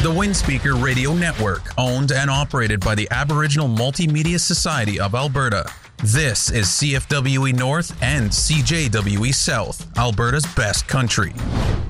The Windspeaker Radio Network, owned and operated by the Aboriginal Multimedia Society of Alberta. This is CFWE North and CJWE South, Alberta's best country.